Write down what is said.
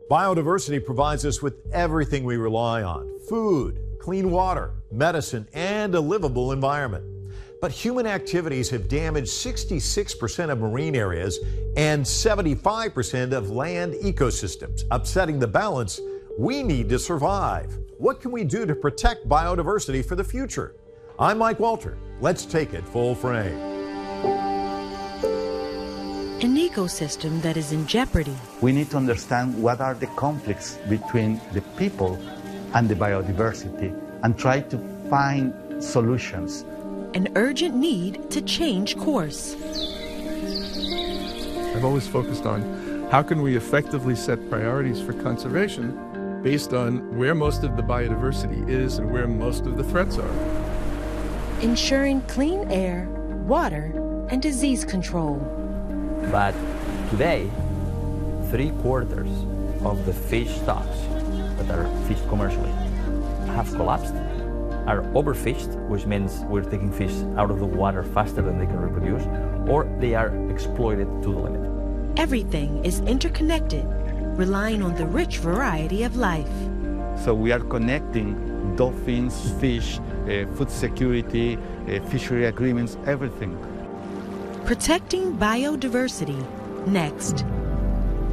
Biodiversity provides us with everything we rely on: food, clean water, medicine, and a livable environment. But human activities have damaged 66% of marine areas and 75% of land ecosystems, upsetting the balance we need to survive. What can we do to protect biodiversity for the future? I'm Mike Walter. Let's take it full frame. An ecosystem that is in jeopardy. We need to understand what are the conflicts between the people and the biodiversity and try to find solutions. An urgent need to change course. I've always focused on how can we effectively set priorities for conservation based on where most of the biodiversity is and where most of the threats are. Ensuring clean air, water, and disease control. But today, 3/4 of the fish stocks that are fished commercially have collapsed, are overfished, which means we're taking fish out of the water faster than they can reproduce, or they are exploited to the limit. Everything is interconnected, relying on the rich variety of life. So we are connecting dolphins, fish, food security, fishery agreements, everything. Protecting biodiversity. Next.